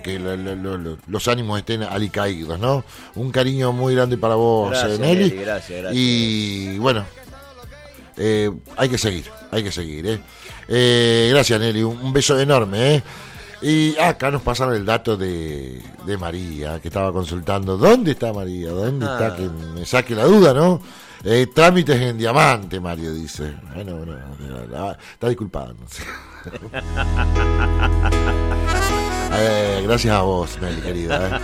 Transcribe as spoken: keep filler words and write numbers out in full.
que lo, lo, lo, los ánimos estén alicaídos, ¿no? Un cariño muy grande para vos, Gracias, eh, Nelly. Nelly, gracias, gracias. Y bueno, eh, hay que seguir, hay que seguir, ¿eh? Eh, gracias, Nelly, un, un beso enorme, ¿eh? Y acá nos pasaron el dato de, de María, que estaba consultando. ¿Dónde está María? ¿Dónde Ah. está? Que me saque la duda, ¿no? Eh, trámites en diamante, Mario dice. Bueno, bueno, está disculpado. No sé. eh, gracias a vos, Nelly, querida. ¿eh?